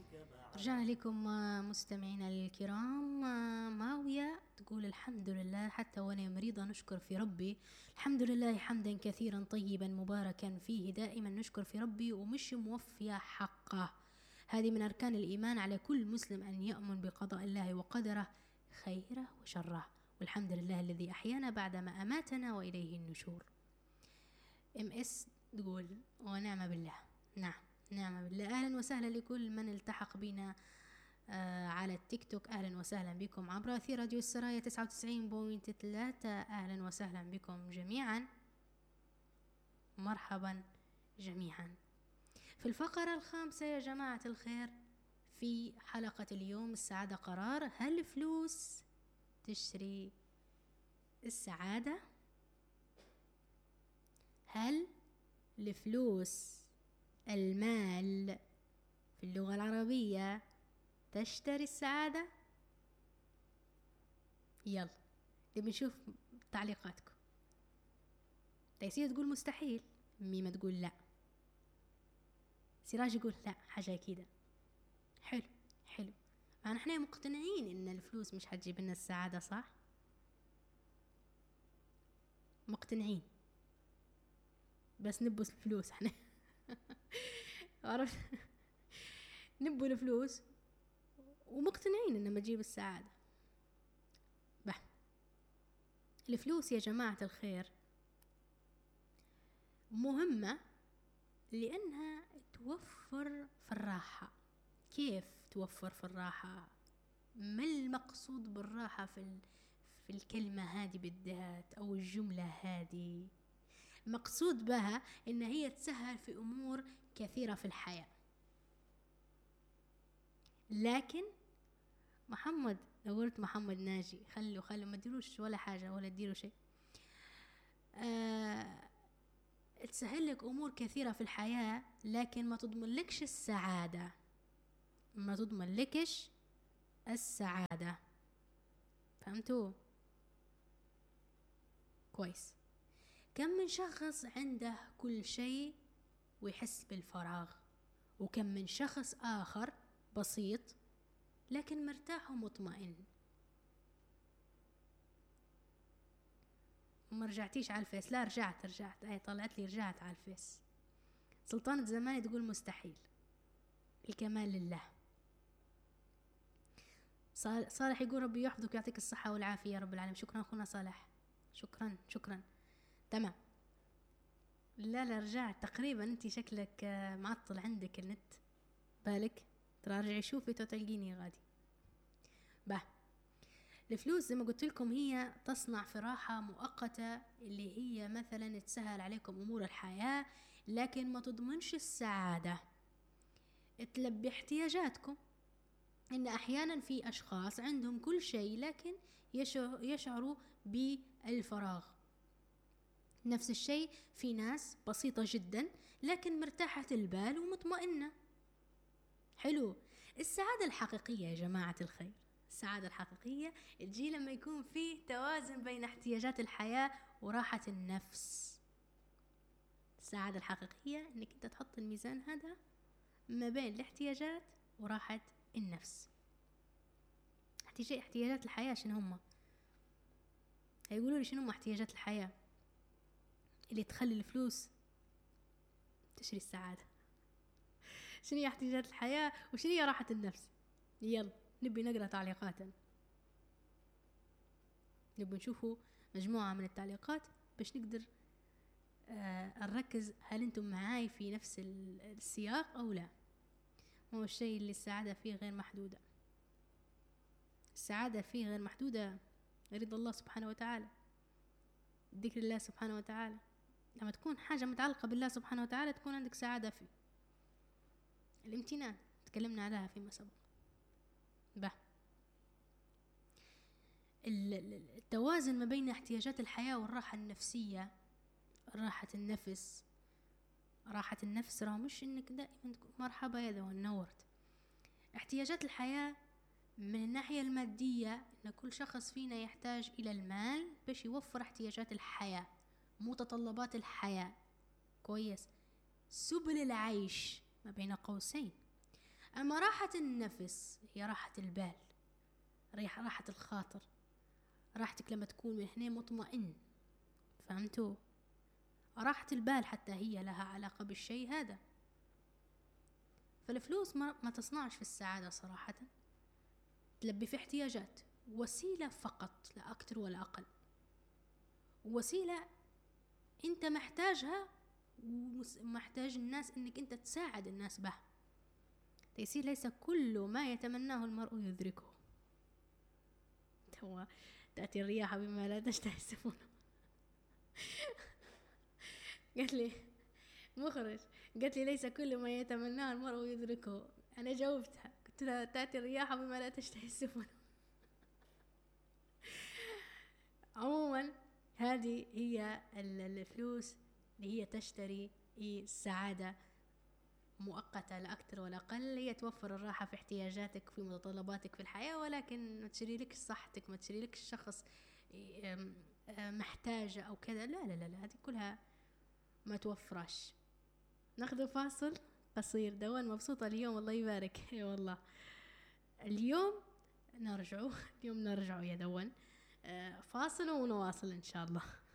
رجعنا لكم مستمعينا الكرام. ماوية تقول الحمد لله حتى وأنا مريضة نشكر في ربي، الحمد لله حمدا كثيرا طيبا مباركا فيه، دائما نشكر في ربي ومش موفية حقه. هذه من أركان الإيمان على كل مسلم أن يؤمن بقضاء الله وقدره خيره وشره، والحمد لله الذي أحيانا بعدما أماتنا وإليه النشور. MS تقول ونعم بالله. نعم بالله. أهلا وسهلا لكل من التحق بنا على التيك توك، أهلا وسهلا بكم عبر أثير راديو السرايا 99.3. أهلا وسهلا بكم جميعا، مرحبا جميعا. في الفقرة الخامسة يا جماعة الخير في حلقة اليوم، السعادة قرار. هل الفلوس تشتري السعادة؟ هل الفلوس المال في اللغة العربية تشتري السعادة؟ يلا نبي نشوف تعليقاتكم. تيسير تقول مستحيل، ميمة تقول لا، سراج يقول لا حاجة كده. حلو. احنا مقتنعين ان الفلوس مش هتجيب لنا السعادة، صح؟ مقتنعين، بس نبوا الفلوس احنا عرفت نبوا الفلوس ومقتنعين انه ما تجيب السعادة. الفلوس يا جماعة الخير مهمة لأنها توفر في الراحة. كيف توفر في الراحة؟ ما المقصود بالراحة في الكلمة هذه بالذات أو الجملة هذه؟ مقصود بها إن هي تسهل في أمور كثيرة في الحياة. لكن محمد، لو قلت محمد ناجي خلوا ما تديروش ولا حاجة ولا تديروا شيء. تسهل لك أمور كثيرة في الحياة لكن ما تضمن لكش السعادة. فهمتوا؟ كويس. كم من شخص عنده كل شيء ويحس بالفراغ، وكم من شخص آخر بسيط لكن مرتاح ومطمئن. وما رجعتيش على الفيس؟ لا رجعت طلعت لي رجعت على الفيس. سلطانة زماني تقول مستحيل، الكمال لله. صالح يقول ربي يحفظك ويعطيك الصحة والعافية يا رب العالمين. شكرا أخونا صالح، شكرا. تمام. لا رجعت تقريبا. انتي شكلك معطل عندك النت، بالك ترى رجعي شوفي تلقيني غادي. الفلوس زي ما قلت لكم هي تصنع في راحة مؤقتة، اللي هي مثلا تسهل عليكم أمور الحياة لكن ما تضمنش السعادة. تلبي احتياجاتكم. إن أحيانا في أشخاص عندهم كل شيء لكن يشعروا بالفراغ. نفس الشيء في ناس بسيطة جدا لكن مرتاحة البال ومطمئنة. حلو. السعادة الحقيقية يا جماعة الخير، السعادة الحقيقية تجي لما يكون فيه توازن بين احتياجات الحياة وراحة النفس. السعادة الحقيقية انك انت تحط الميزان هذا ما بين الاحتياجات وراحة النفس. احتياجات الحياة شنو هم؟ هيقولوا لي شنو هم احتياجات الحياة اللي تخلي الفلوس تشري السعادة؟ شنو هي احتياجات الحياة وشنو هي راحة النفس؟ يلا نبي نقرأ تعليقاتا، نبي نشوفوا مجموعة من التعليقات باش نقدر نركز هل انتم معاي في نفس السياق او لا. هو الشيء اللي السعادة فيه غير محدودة. السعادة فيه غير محدودة، رضا الله سبحانه وتعالى، ذكر الله سبحانه وتعالى. لما تكون حاجة متعلقة بالله سبحانه وتعالى تكون عندك سعادة فيه. الامتنان تكلمنا عليها فيما سبق. التوازن ما بين احتياجات الحياة والراحة النفسية. راحة النفس راه مش انك دائما تكون مرحبا يا ذو نورت. احتياجات الحياة من الناحية المادية ان كل شخص فينا يحتاج الى المال باش يوفر احتياجات الحياة، متطلبات الحياة. كويس. سبل العيش ما بين قوسين. أما راحة النفس هي راحة البال، راحة الخاطر، راحتك لما تكون من هنا مطمئن. فهمتوا؟ راحة البال حتى هي لها علاقة بالشيء هذا. فالفلوس ما تصنعش في السعادة صراحة، تلبي في احتياجات، وسيلة فقط لا أكثر ولا أقل، وسيلة أنت محتاجها ومحتاج الناس أنك أنت تساعد الناس بها. تيسير ليس كل ما يتمناه المرء يدركه. تأتي الرياح بما لا تشتهي السفن. قالت لي مخرج، قالت لي ليس كل ما يتمناه المرء يدركه. أنا جاوبتها قلت لها تأتي الرياح بما لا تشتهي السفن. عموما هذه هي الفلوس اللي هي تشتري السعادة مؤقتة لا أكثر ولا أقل. هي توفر الراحة في احتياجاتك في متطلباتك في الحياة، ولكن ما تشتري لك صحتك، ما تشتري لك الشخص محتاجة أو كذا. لا لا لا, لا. هذه كلها ما توفرش. ناخذ فاصل قصير. دوان مبسوطة اليوم الله يبارك. اي والله اليوم نرجعوا يا دوان. فاصل ونواصل إن شاء الله.